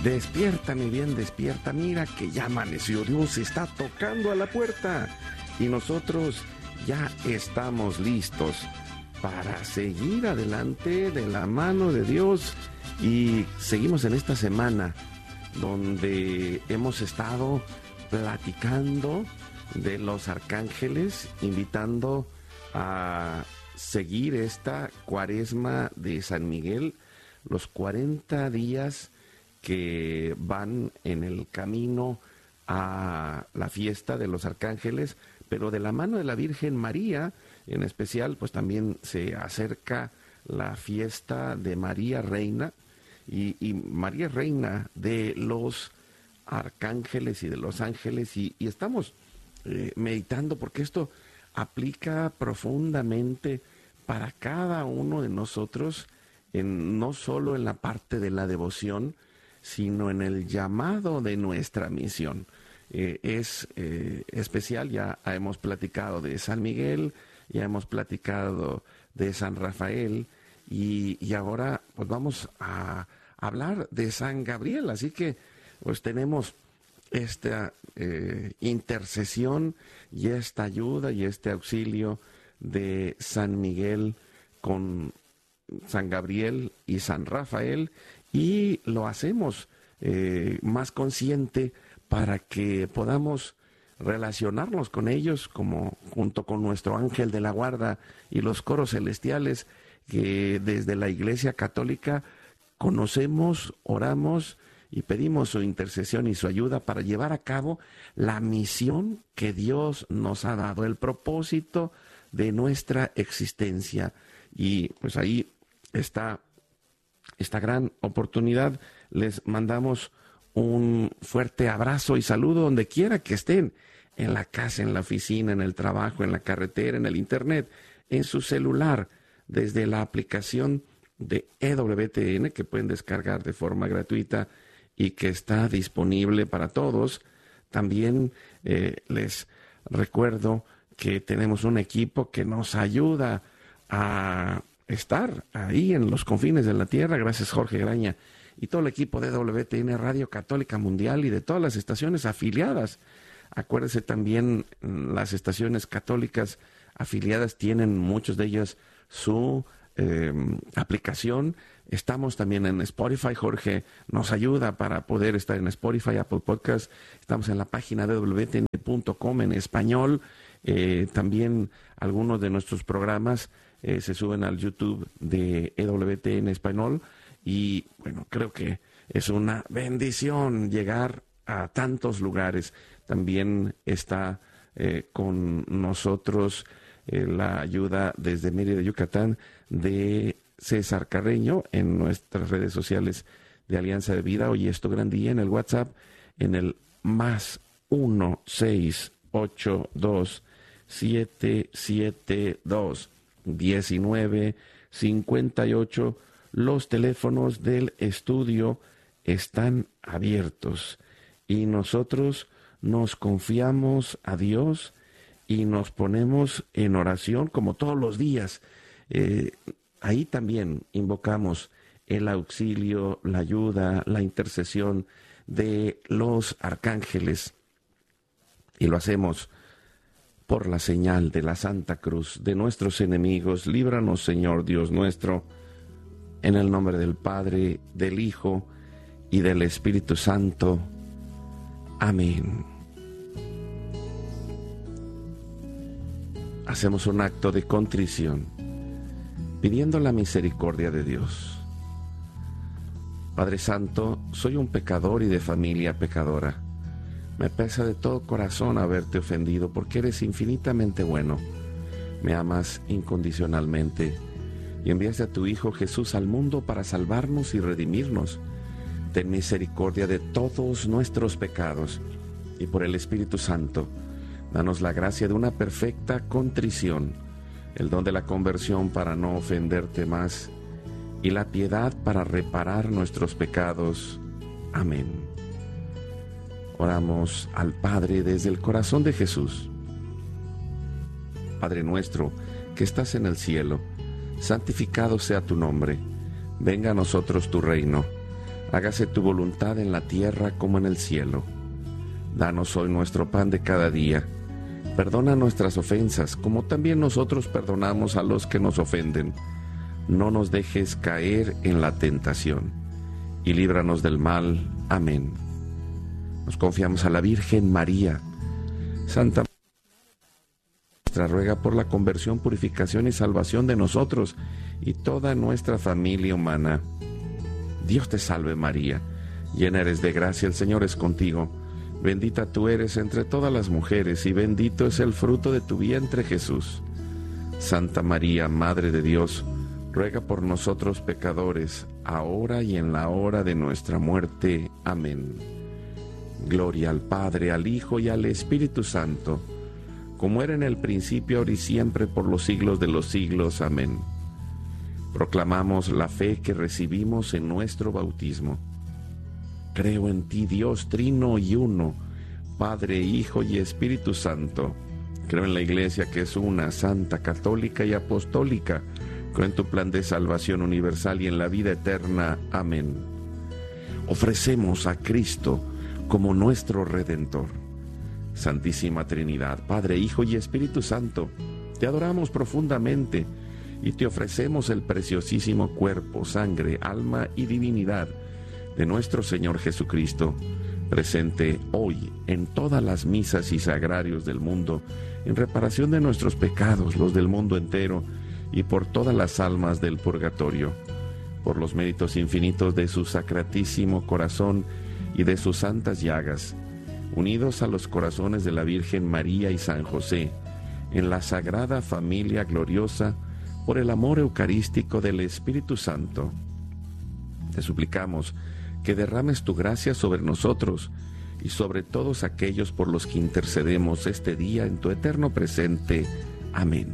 Despierta, mi bien, despierta. Mira que ya amaneció. Dios está tocando a la puerta. Y nosotros ya estamos listos para seguir adelante de la mano de Dios. Y seguimos en esta semana donde hemos estado platicando de los arcángeles, invitando a seguir esta cuaresma de San Miguel, los 40 días que van en el camino a la fiesta de los arcángeles, pero de la mano de la Virgen María. En especial, pues también se acerca la fiesta de María Reina, y María Reina de los arcángeles y de los ángeles, y estamos meditando, porque esto aplica profundamente para cada uno de nosotros, no solo en la parte de la devoción, sino en el llamado de nuestra misión. Es especial. Ya hemos platicado de San Miguel, ya hemos platicado de San Rafael, y ahora pues vamos a hablar de San Gabriel. Así que pues tenemos esta intercesión y esta ayuda y este auxilio de San Miguel con San Gabriel y San Rafael, y lo hacemos más consciente para que podamos relacionarnos con ellos, como junto con nuestro ángel de la guarda y los coros celestiales que desde la Iglesia Católica conocemos, oramos y pedimos su intercesión y su ayuda para llevar a cabo la misión que Dios nos ha dado, el propósito de nuestra existencia. Y pues ahí está esta gran oportunidad. Les mandamos un fuerte abrazo y saludo donde quiera que estén, en la casa, en la oficina, en el trabajo, en la carretera, en el internet, en su celular, desde la aplicación de EWTN, que pueden descargar de forma gratuita y que está disponible para todos. También les recuerdo que tenemos un equipo que nos ayuda a estar ahí en los confines de la tierra. Gracias, Jorge Graña y todo el equipo de EWTN Radio Católica Mundial y de todas las estaciones afiliadas. Acuérdense también, las estaciones católicas afiliadas tienen, muchos de ellas, su aplicación. Estamos también en Spotify. Jorge nos ayuda para poder estar en Spotify, Apple Podcast. Estamos en la página de wtn.com en español. También algunos de nuestros programas se suben al YouTube de EWTN Español. Y bueno, creo que es una bendición llegar a tantos lugares. También está con nosotros la ayuda desde Mérida, Yucatán, de César Carreño en nuestras redes sociales de Alianza de Vida. Hoy es tu gran día en el WhatsApp, en el más 1-682-772-1958. Los teléfonos del estudio están abiertos y nosotros nos confiamos a Dios y nos ponemos en oración como todos los días. Ahí también invocamos el auxilio, la ayuda, la intercesión de los arcángeles, y lo hacemos por la señal de la Santa Cruz de nuestros enemigos. Líbranos, Señor Dios nuestro, en el nombre del Padre, del Hijo y del Espíritu Santo. Amén. Hacemos un acto de contrición, pidiendo la misericordia de Dios. Padre Santo, soy un pecador y de familia pecadora. Me pesa de todo corazón haberte ofendido, porque eres infinitamente bueno. Me amas incondicionalmente y enviaste a tu Hijo Jesús al mundo para salvarnos y redimirnos. Ten misericordia de todos nuestros pecados y por el Espíritu Santo, danos la gracia de una perfecta contrición, el don de la conversión para no ofenderte más y la piedad para reparar nuestros pecados. Amén. Oramos al Padre desde el corazón de Jesús. Padre nuestro, que estás en el cielo, santificado sea tu nombre. Venga a nosotros tu reino. Hágase tu voluntad en la tierra como en el cielo. Danos hoy nuestro pan de cada día. Perdona nuestras ofensas, como también nosotros perdonamos a los que nos ofenden. No nos dejes caer en la tentación, y líbranos del mal. Amén. Nos confiamos a la Virgen María. Santa María, ruega por la conversión, purificación y salvación de nosotros y toda nuestra familia humana. Dios te salve María, llena eres de gracia, el Señor es contigo. Bendita tú eres entre todas las mujeres, y bendito es el fruto de tu vientre, Jesús. Santa María, Madre de Dios, ruega por nosotros pecadores, ahora y en la hora de nuestra muerte. Amén. Gloria al Padre, al Hijo y al Espíritu Santo, como era en el principio, ahora y siempre, por los siglos de los siglos. Amén. Proclamamos la fe que recibimos en nuestro bautismo. Creo en ti, Dios trino y uno, Padre, Hijo y Espíritu Santo. Creo en la Iglesia, que es una, santa, católica y apostólica. Creo en tu plan de salvación universal y en la vida eterna. Amén. Ofrecemos a Cristo como nuestro Redentor. Santísima Trinidad, Padre, Hijo y Espíritu Santo, te adoramos profundamente y te ofrecemos el preciosísimo cuerpo, sangre, alma y divinidad de nuestro Señor Jesucristo, presente hoy en todas las misas y sagrarios del mundo, en reparación de nuestros pecados, los del mundo entero, y por todas las almas del purgatorio, por los méritos infinitos de su sacratísimo corazón y de sus santas llagas, unidos a los corazones de la Virgen María y San José, en la sagrada familia gloriosa, por el amor eucarístico del Espíritu Santo. Te suplicamos que derrames tu gracia sobre nosotros y sobre todos aquellos por los que intercedemos este día en tu eterno presente. Amén.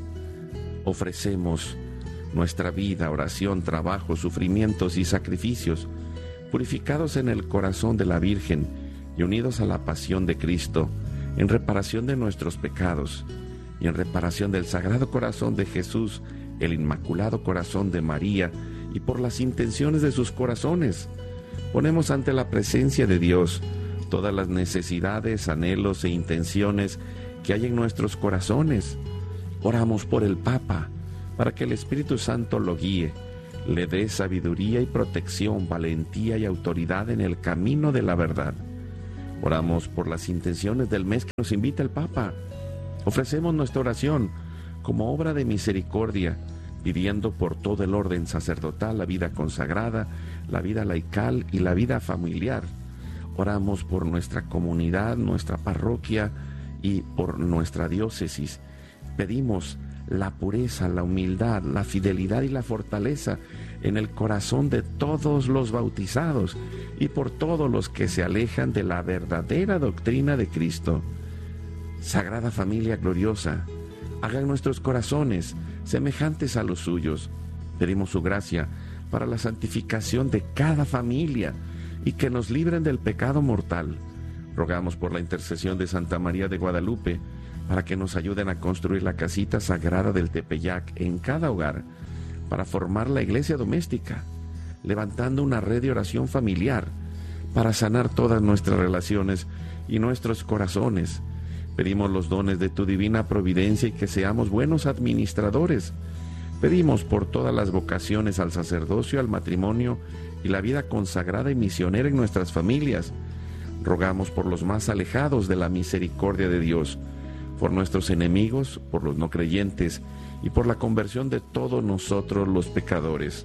Ofrecemos nuestra vida, oración, trabajo, sufrimientos y sacrificios, purificados en el corazón de la Virgen y unidos a la pasión de Cristo, en reparación de nuestros pecados y en reparación del Sagrado Corazón de Jesús, el Inmaculado Corazón de María, y por las intenciones de sus corazones. Ponemos ante la presencia de Dios todas las necesidades, anhelos e intenciones que hay en nuestros corazones. Oramos por el Papa, para que el Espíritu Santo lo guíe, le dé sabiduría y protección, valentía y autoridad en el camino de la verdad. Oramos por las intenciones del mes que nos invita el Papa. Ofrecemos nuestra oración como obra de misericordia, pidiendo por todo el orden sacerdotal, la vida consagrada, la vida laical y la vida familiar. Oramos por nuestra comunidad, nuestra parroquia y por nuestra diócesis. Pedimos la pureza, la humildad, la fidelidad y la fortaleza en el corazón de todos los bautizados y por todos los que se alejan de la verdadera doctrina de Cristo. Sagrada Familia gloriosa, haga en nuestros corazones semejantes a los suyos. Pedimos su gracia para la santificación de cada familia y que nos libren del pecado mortal. Rogamos por la intercesión de Santa María de Guadalupe para que nos ayuden a construir la casita sagrada del Tepeyac en cada hogar, para formar la iglesia doméstica, levantando una red de oración familiar, para sanar todas nuestras relaciones y nuestros corazones. Pedimos los dones de tu divina providencia y que seamos buenos administradores. Pedimos por todas las vocaciones al sacerdocio, al matrimonio y la vida consagrada y misionera en nuestras familias. Rogamos por los más alejados de la misericordia de Dios, por nuestros enemigos, por los no creyentes y por la conversión de todos nosotros los pecadores.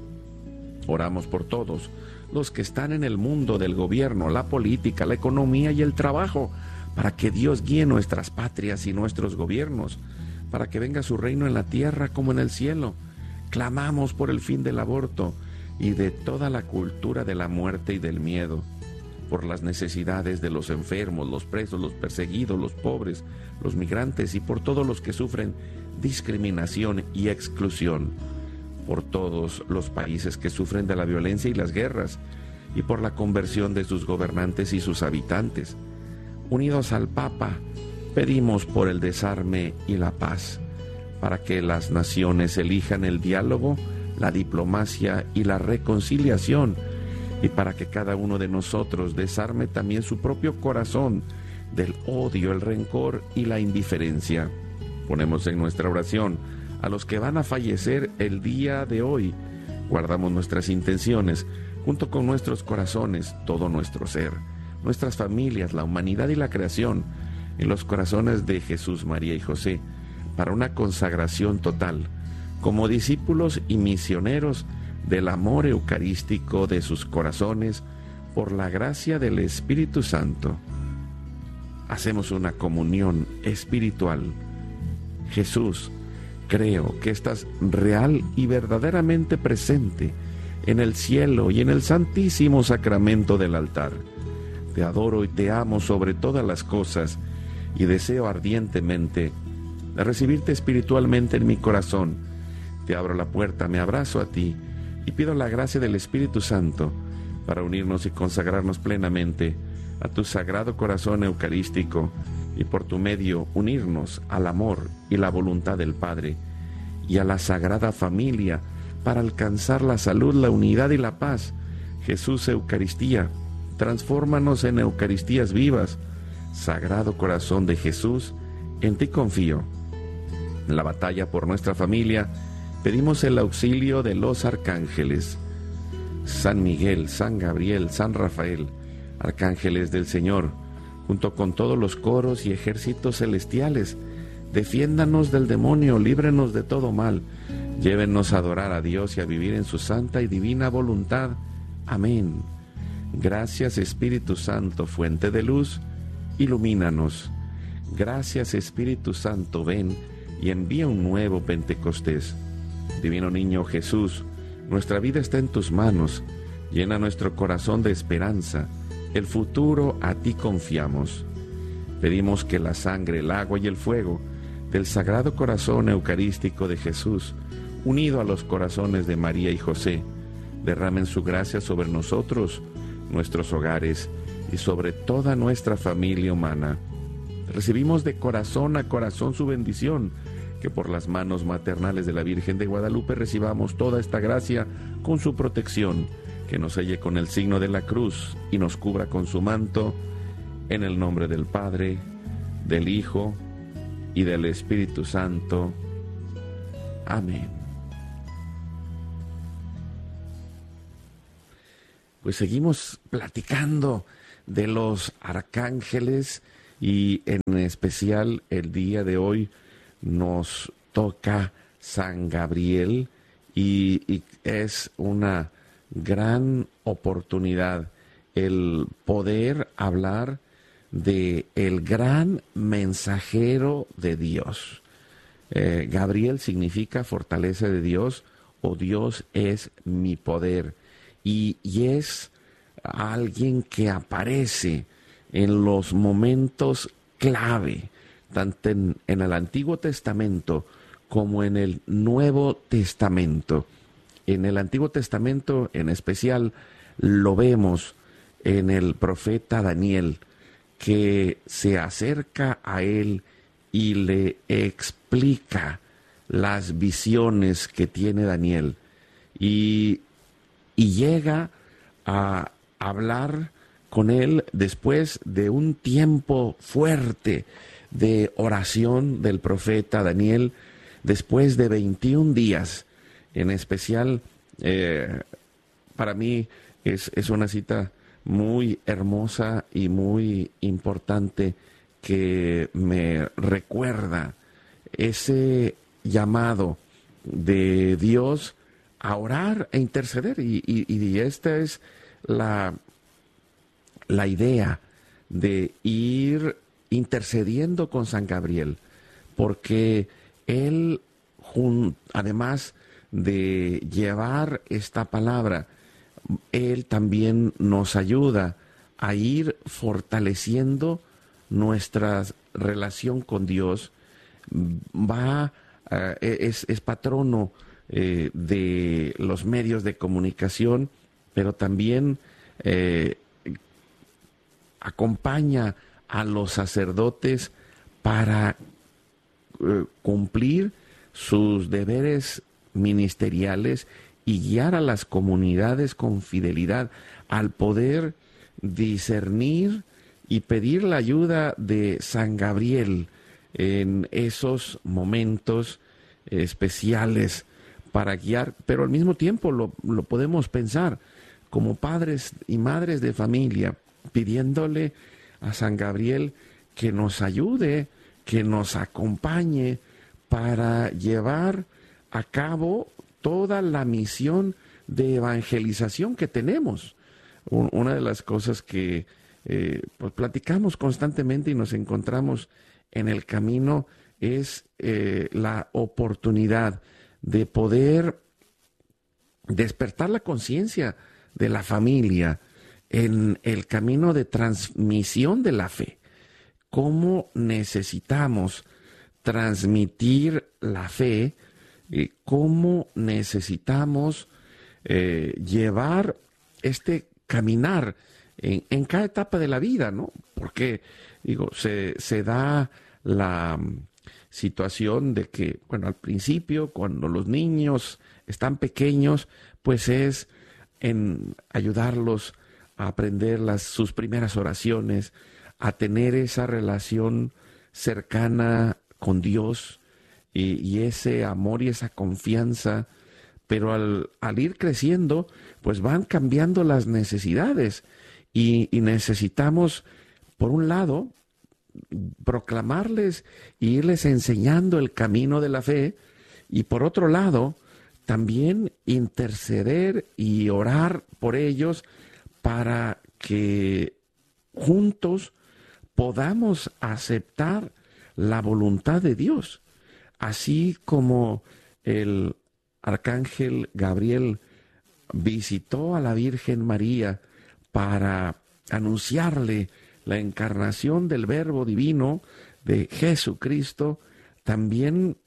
Oramos por todos los que están en el mundo del gobierno, la política, la economía y el trabajo, para que Dios guíe nuestras patrias y nuestros gobiernos, para que venga su reino en la tierra como en el cielo. Clamamos por el fin del aborto y de toda la cultura de la muerte y del miedo, por las necesidades de los enfermos, los presos, los perseguidos, los pobres, los migrantes y por todos los que sufren discriminación y exclusión, por todos los países que sufren de la violencia y las guerras, y por la conversión de sus gobernantes y sus habitantes. Unidos al Papa, pedimos por el desarme y la paz, para que las naciones elijan el diálogo, la diplomacia y la reconciliación, y para que cada uno de nosotros desarme también su propio corazón del odio, el rencor y la indiferencia. Ponemos en nuestra oración a los que van a fallecer el día de hoy. Guardamos nuestras intenciones junto con nuestros corazones, todo nuestro ser, nuestras familias, la humanidad y la creación, en los corazones de Jesús, María y José, para una consagración total, como discípulos y misioneros del amor eucarístico de sus corazones, por la gracia del Espíritu Santo. Hacemos una comunión espiritual. Jesús, creo que estás real y verdaderamente presente en el cielo y en el santísimo sacramento del altar. Te adoro y te amo sobre todas las cosas y deseo ardientemente recibirte espiritualmente en mi corazón. Te abro la puerta, me abrazo a ti y pido la gracia del Espíritu Santo para unirnos y consagrarnos plenamente a tu sagrado corazón eucarístico y por tu medio unirnos al amor y la voluntad del Padre y a la sagrada familia para alcanzar la salud, la unidad y la paz. Jesús, Eucaristía, transfórmanos en Eucaristías vivas. Sagrado corazón de Jesús, en ti confío. En la batalla por nuestra familia, pedimos el auxilio de los arcángeles. San Miguel, San Gabriel, San Rafael, arcángeles del Señor, junto con todos los coros y ejércitos celestiales, defiéndanos del demonio, líbrenos de todo mal, llévennos a adorar a Dios y a vivir en su santa y divina voluntad. Amén. Gracias, Espíritu Santo, fuente de luz, ilumínanos. Gracias, Espíritu Santo, ven y envía un nuevo Pentecostés. Divino Niño Jesús, nuestra vida está en tus manos. Llena nuestro corazón de esperanza. El futuro a ti confiamos. Pedimos que la sangre, el agua y el fuego del Sagrado Corazón Eucarístico de Jesús, unido a los corazones de María y José, derramen su gracia sobre nosotros, nuestros hogares y sobre toda nuestra familia humana. Recibimos de corazón a corazón su bendición, que por las manos maternales de la Virgen de Guadalupe recibamos toda esta gracia con su protección, que nos selle con el signo de la cruz y nos cubra con su manto, en el nombre del Padre, del Hijo y del Espíritu Santo. Amén. Pues seguimos platicando de los arcángeles y en especial el día de hoy nos toca San Gabriel y es una gran oportunidad el poder hablar de el gran mensajero de Dios. Gabriel significa fortaleza de Dios o Dios es mi poder y es alguien que aparece en los momentos clave, tanto en el Antiguo Testamento como en el Nuevo Testamento. En el Antiguo Testamento en especial lo vemos en el profeta Daniel, que se acerca a él y le explica las visiones que tiene Daniel y llega a hablar con él después de un tiempo fuerte de oración del profeta Daniel, después de 21 días. En especial, para mí es una cita muy hermosa y muy importante que me recuerda ese llamado de Dios a orar e interceder. Y esta es la idea de ir intercediendo con San Gabriel, porque él, además de llevar esta palabra, él también nos ayuda a ir fortaleciendo nuestra relación con Dios. Es patrono de los medios de comunicación, pero también acompaña a los sacerdotes para cumplir sus deberes ministeriales y guiar a las comunidades con fidelidad, al poder discernir y pedir la ayuda de San Gabriel en esos momentos especiales para guiar, pero al mismo tiempo lo podemos pensar como padres y madres de familia, pidiéndole a San Gabriel que nos ayude, que nos acompañe para llevar a cabo toda la misión de evangelización que tenemos. Una de las cosas que pues platicamos constantemente y nos encontramos en el camino es la oportunidad de poder despertar la conciencia de la familia en el camino de transmisión de la fe. Cómo necesitamos transmitir la fe, cómo necesitamos llevar este caminar en cada etapa de la vida, ¿no? Porque, digo, se da la situación de que, bueno, al principio, cuando los niños están pequeños, pues es en ayudarlos a aprender sus primeras oraciones, a tener esa relación cercana con Dios y ese amor y esa confianza, pero al ir creciendo, pues van cambiando las necesidades y necesitamos, por un lado, proclamarles e irles enseñando el camino de la fe, y por otro lado, también interceder y orar por ellos para que juntos podamos aceptar la voluntad de Dios, así como el arcángel Gabriel visitó a la Virgen María para anunciarle la encarnación del Verbo Divino de Jesucristo. También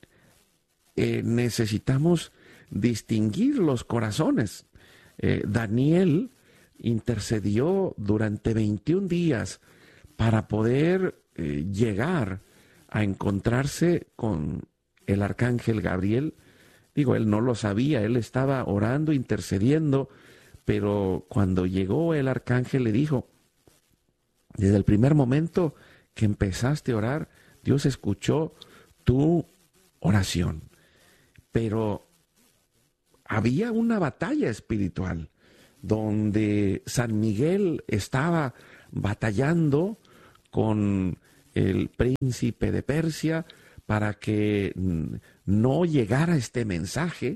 necesitamos distinguir los corazones. Daniel intercedió durante 21 días para poder llegar a encontrarse con el arcángel Gabriel. Digo, él no lo sabía, él estaba orando, intercediendo, pero cuando llegó el arcángel le dijo: desde el primer momento que empezaste a orar, Dios escuchó tu oración. Pero había una batalla espiritual donde San Miguel estaba batallando con el príncipe de Persia para que no llegara este mensaje,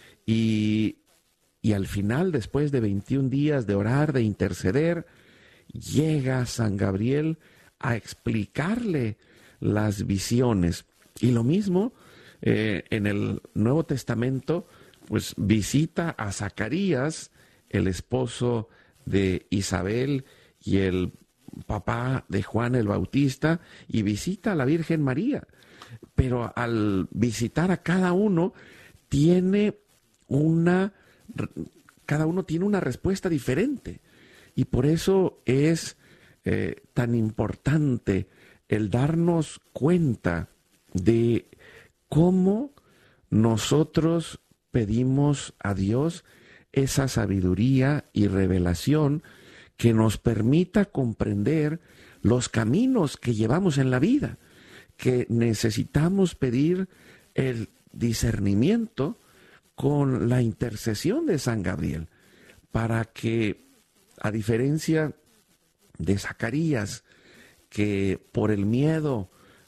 y al final, después de 21 días de orar, de interceder, llega San Gabriel a explicarle las visiones. Y lo mismo en el Nuevo Testamento, pues visita a Zacarías, el esposo de Isabel y el papá de Juan el Bautista, y visita a la Virgen María. Pero al visitar a cada uno, cada uno tiene una respuesta diferente. Y por eso es tan importante el darnos cuenta de cómo nosotros pedimos a Dios esa sabiduría y revelación que nos permita comprender los caminos que llevamos en la vida, que necesitamos pedir el discernimiento con la intercesión de San Gabriel, para que, a diferencia de Zacarías, que por el miedo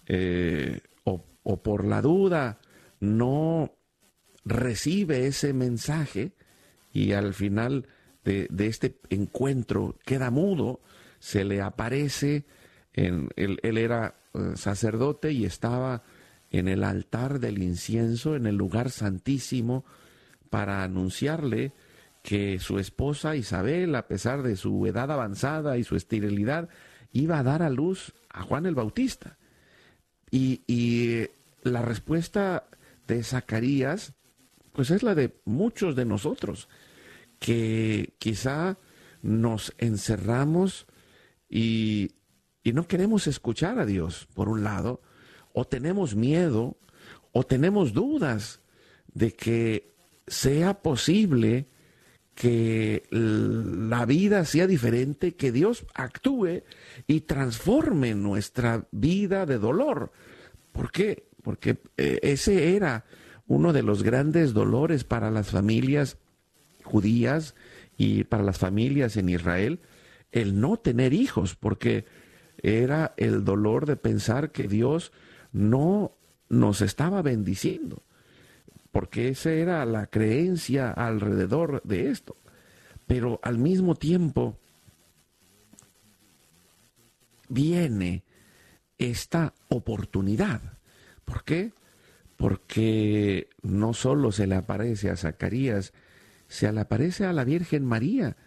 o por la duda no recibe ese mensaje, y al final de este encuentro queda mudo, se le aparece, él era sacerdote y estaba en el altar del incienso, en el lugar santísimo, para anunciarle que su esposa Isabel, a pesar de su edad avanzada y su esterilidad, iba a dar a luz a Juan el Bautista. Y la respuesta de Zacarías, pues es la de muchos de nosotros, que quizá nos encerramos y no queremos escuchar a Dios, por un lado, o tenemos miedo, o tenemos dudas de que sea posible que la vida sea diferente, que Dios actúe y transforme nuestra vida de dolor. ¿Por qué? Porque ese era uno de los grandes dolores para las familias judías y para las familias en Israel, el no tener hijos, porque era el dolor de pensar que Dios no nos estaba bendiciendo, porque esa era la creencia alrededor de esto. Pero al mismo tiempo viene esta oportunidad. ¿Por qué? Porque no solo se le aparece a Zacarías, se le aparece a la Virgen María.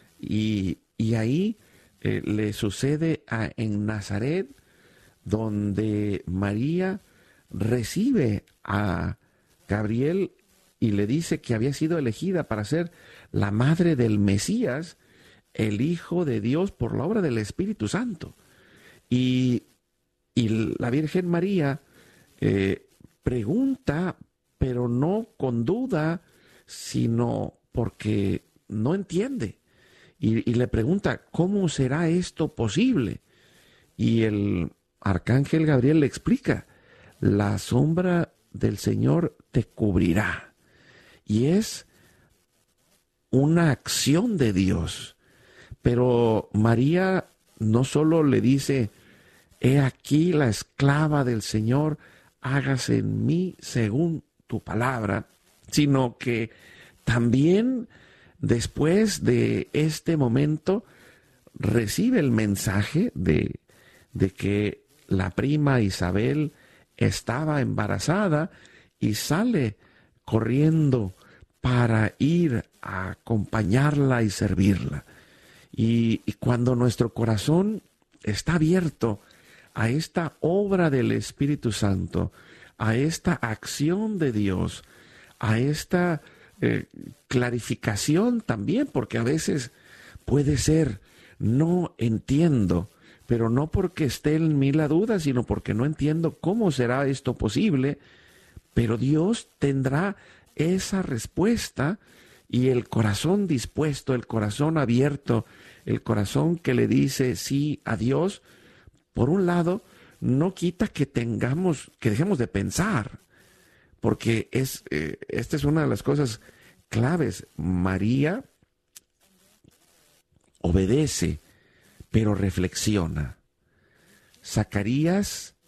Y ahí le sucede en Nazaret, donde María recibe a Gabriel y le dice que había sido elegida para ser la madre del Mesías, el Hijo de Dios, por la obra del Espíritu Santo. Y la Virgen María pregunta, pero no con duda, sino porque no entiende. Y le pregunta, ¿cómo será esto posible? Y el arcángel Gabriel le explica, la sombra del Señor te cubrirá. Y es una acción de Dios. Pero María no solo le dice, he aquí la esclava del Señor, hágase en mí según tu palabra, sino que también después de este momento recibe el mensaje de que la prima Isabel estaba embarazada y sale corriendo para ir a acompañarla y servirla. Y cuando nuestro corazón está abierto a esta obra del Espíritu Santo, a esta acción de Dios, a esta clarificación también, porque a veces puede ser, no entiendo, pero no porque esté en mí la duda, sino porque no entiendo cómo será esto posible, pero Dios tendrá esa respuesta y el corazón dispuesto, el corazón abierto, el corazón que le dice sí a Dios, por un lado, no quita que dejemos de pensar, porque esta es una de las cosas claves. María obedece, pero reflexiona. Zacarías